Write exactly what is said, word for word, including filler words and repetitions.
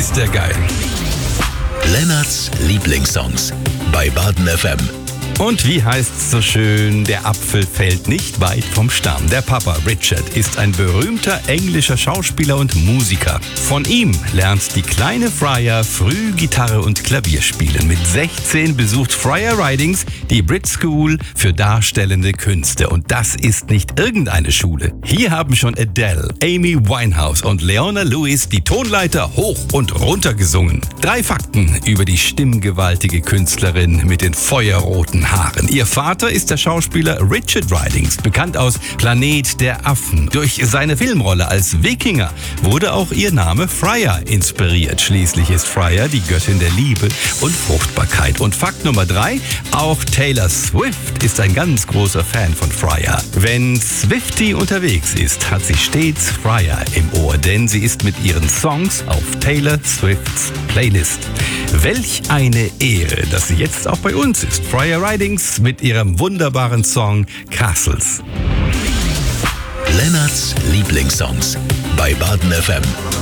ist der geil. Lennarts Lieblingssongs bei Baden F M. Und wie heißt's so schön, der Apfel fällt nicht weit vom Stamm. Der Papa Richard ist ein berühmter englischer Schauspieler und Musiker. Von ihm lernt die kleine Freya früh Gitarre und Klavier spielen. Mit sechzehn besucht Freya Ridings die Brit School für darstellende Künste. Und das ist nicht irgendeine Schule. Hier haben schon Adele, Amy Winehouse und Leona Lewis die Tonleiter hoch und runter gesungen. Drei Fakten über die stimmgewaltige Künstlerin mit den feuerroten Haaren. Ihr Vater ist der Schauspieler Richard Ridings, bekannt aus Planet der Affen. Durch seine Filmrolle als Wikinger wurde auch ihr Name Freya inspiriert. Schließlich ist Freya die Göttin der Liebe und Fruchtbarkeit. Und Fakt Nummer drei, auch Taylor Swift ist ein ganz großer Fan von Freya. Wenn Swiftie unterwegs ist, hat sie stets Freya im Ohr, denn sie ist mit ihren Songs auf Taylor Swifts Playlist. Welch eine Ehre, dass sie jetzt auch bei uns ist. Freya Ridings mit ihrem wunderbaren Song Castles. Lennarts Lieblingssongs bei Baden F M.